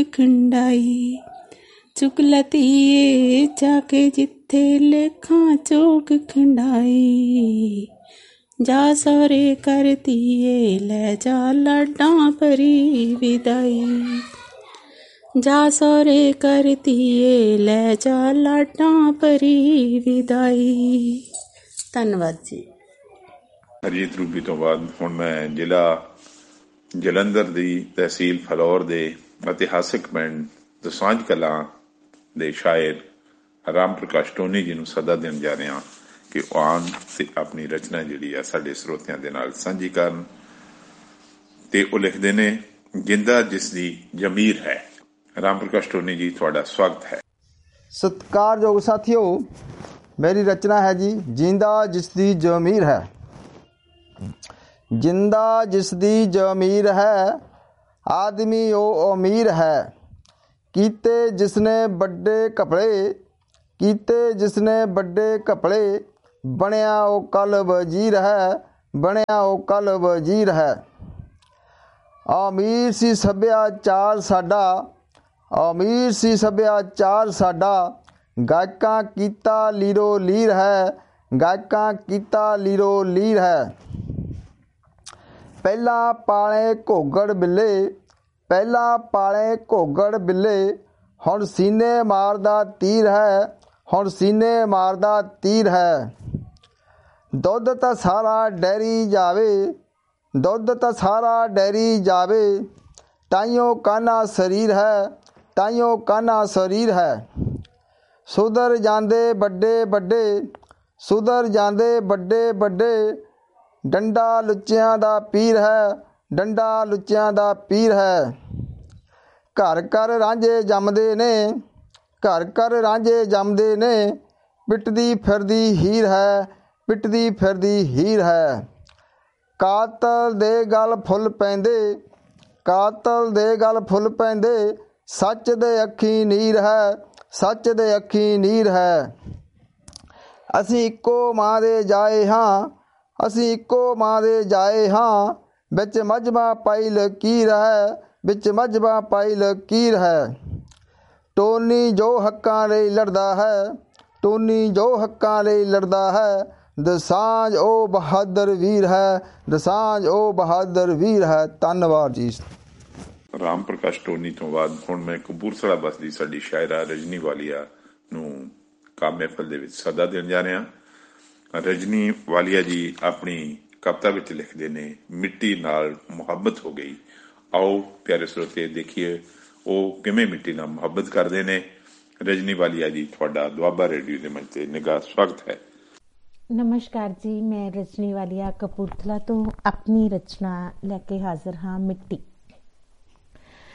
ਖੰਡਾਈ ਚੁੱਕ ਲਤੀਏ ਜਾਕੇ ਜਿੱਥੇ ਲੇਖਾਂ ਚੋਕ ਖੰਡਾਈ ਜਾ ਸਹੁਰੇ ਕਰਤੀਏ ਲੈ ਜਾ ਲਾਡਾਂ ਭਰੀ ਵਿਦਾਈ ਜਾ ਸਹੁਰੇ ਕਰਤੀਏ ਲੈ ਜਾ ਲਾਡਾਂ ਭਰੀ ਵਿਦਾਈ। ਧੰਨਵਾਦ ਜੀ। ਹਰਜੀਤ ਰੂਬੀ ਤੋਂ ਬਾਅਦ ਹੁਣ ਮੈਂ ਜ਼ਿਲ੍ਹਾ ਜਲੰਧਰ ਦੀ ਤਹਿਸੀਲ ਫਲੌਰ ਦੇ ਇਤਿਹਾਸਿਕ ਪਿੰਡ ਦਸਾਂਝ ਕਲਾਂ ਦੇ ਸ਼ਾਇਰ ਰਾਮ ਪ੍ਰਕਾਸ਼ ਟੋਨੀ ਜੀ ਨੂੰ ਸੱਦਾ ਦੇਣ ਜਾ ਰਿਹਾ ਕਿ ਉਹ ਆਉਣ ਤੇ ਆਪਣੀ ਰਚਨਾ ਜਿਹੜੀ ਆ ਸਾਡੇ ਸਰੋਤਿਆਂ ਦੇ ਨਾਲ ਸਾਂਝੀ ਕਰਨ। ਤੇ ਉਹ ਲਿਖਦੇ ਨੇ, ਜਿੰਦਾ ਜਿਸ ਦੀ ਜ਼ਮੀਰ ਹੈ। ਰਾਮ ਪ੍ਰਕਾਸ਼ ਟੋਨੀ ਜੀ, ਤੁਹਾਡਾ ਸਵਾਗਤ ਹੈ। ਸਤਿਕਾਰਯੋਗ ਸਾਥੀਓ, ਮੇਰੀ ਰਚਨਾ ਹੈ ਜੀ ਜਿੰਦਾ ਜਿਸ ਦੀ ਜ਼ਮੀਰ ਹੈ। जिंदा जिसदी जमीर है आदमी ओ अमीर है। कीते जिसने बड़े कपड़े कीते जिसने बड़े कपड़े बनया ओ कल वजीर है बनया ओ कल वजीर है। अमीर सी सभ्याचार साडा अमीर सी सभ्याचार साडा गायकां कीता लीरो लीर है गायकां कीता लीरो लीर है। ਪਹਿਲਾਂ ਪਾਲੇ ਘੋਗੜ ਬਿੱਲੇ ਪਹਿਲਾਂ ਪਾਲੇ ਘੋਗੜ ਬਿੱਲੇ ਹੁਣ ਸੀਨੇ ਮਾਰਦਾ ਤੀਰ ਹੈ ਹੁਣ ਸੀਨੇ ਮਾਰਦਾ ਤੀਰ ਹੈ। ਦੁੱਧ ਤਾਂ ਸਾਰਾ ਡੈਰੀ ਜਾਵੇ ਦੁੱਧ ਤਾਂ ਸਾਰਾ ਡੈਰੀ ਜਾਵੇ ਤਾਈਓ ਕਾਨਾ ਸਰੀਰ ਹੈ ਤਾਈਓ ਕਾਨਾ ਸਰੀਰ ਹੈ। ਸੁਧਰ ਜਾਂਦੇ ਵੱਡੇ ਵੱਡੇ ਸੁਧਰ ਜਾਂਦੇ ਵੱਡੇ ਵੱਡੇ ਡੰਡਾ ਲੁੱਚਿਆਂ ਦਾ ਪੀਰ ਹੈ ਡੰਡਾ ਲੁੱਚਿਆਂ ਦਾ ਪੀਰ ਹੈ। ਘਰ ਘਰ ਰਾਂਝੇ ਜੰਮਦੇ ਨੇ ਘਰ ਘਰ ਰਾਂਝੇ ਜੰਮਦੇ ਨੇ ਪਿੱਟਦੀ ਫਿਰਦੀ ਹੀਰ ਹੈ ਪਿੱਟਦੀ ਫਿਰਦੀ ਹੀਰ ਹੈ। ਕਾਤਲ ਦੇ ਗਲ ਫੁੱਲ ਪੈਂਦੇ ਕਾਤਲ ਦੇ ਗਲ ਫੁੱਲ ਪੈਂਦੇ ਸੱਚ ਦੇ ਅੱਖੀਂ ਨੀਰ ਹੈ ਸੱਚ ਦੇ ਅੱਖੀਂ ਨੀਰ ਹੈ। ਅਸੀਂ ਇੱਕੋ ਮਾਂ ਦੇ ਜਾਏ ਹਾਂ ਅਸੀਂ ਇੱਕੋ ਮਾਂ ਦੇ ਜਾਏ ਹਾਂ ਵਿੱਚ ਮਜ਼੍ਹਬਾਂ ਪਾਈ ਲਕੀਰ ਹੈ ਵਿੱਚ ਮਜ਼੍ਹਬਾਂ ਪਾਈ ਲਕੀਰ ਹੈ। ਟੋਨੀ ਜੋ ਹੱਕਾਂ ਲਈ ਲੜਦਾ ਹੈ ਟੋਨੀ ਜੋ ਹੱਕਾਂ ਲਈ ਲੜਦਾ ਹੈ ਦਸਾਂਝ ਉਹ ਬਹਾਦਰ ਵੀਰ ਹੈ ਦਸਾਂਝ ਉਹ ਬਹਾਦਰ ਵੀਰ ਹੈ। ਧੰਨਵਾਦ ਜੀ। ਰਾਮ ਪ੍ਰਕਾਸ਼ ਟੋਨੀ ਤੋਂ ਬਾਅਦ ਹੁਣ ਮੈਂ ਕਪੂਰਥਲਾ ਬਸਦੀ ਸਾਡੀ ਸ਼ਾਇਰਾ ਰਜਨੀ ਵਾਲੀਆ ਨੂੰ ਕਾਵਿ ਮਹਿਫਲ ਦੇ ਵਿੱਚ ਸੱਦਾ ਦੇਣ ਜਾ ਰਿਹਾ। ਰਜਨੀ ਵਾਲੀਆ ਜੀ ਆਪਣੀ ਕਵਿਤਾ ਵਿੱਚ ਲਿਖਦੇ ਨੇ, ਮਿੱਟੀ ਨਾਲ ਮੁਹੱਬਤ ਹੋ ਗਈ। ਆਓ ਪਿਆਰੇ ਸਰੋਤੇ ਦੇਖੀਏ ਉਹ ਕਿਵੇਂ ਮਿੱਟੀ ਨਾਲ ਮੁਹੱਬਤ ਕਰਦੇ ਨੇ। ਰਜਨੀ ਵਾਲੀਆ ਜੀ, ਤੁਹਾਡਾ ਦੁਆਬਾ ਰੇਡੀਓ ਦੇ ਮੰਚ ਤੇ ਨਿੱਘਾ ਸਵਾਗਤ ਹੈ। ਨਮਸਕਾਰ ਜੀ, ਮੈਂ ਰਜਨੀ ਵਾਲੀਆ ਕਪੂਰਥਲਾ ਤੋਂ ਆਪਣੀ ਰਚਨਾ ਲੈ ਕੇ ਹਾਜ਼ਰ ਹਾਂ, ਮਿੱਟੀ।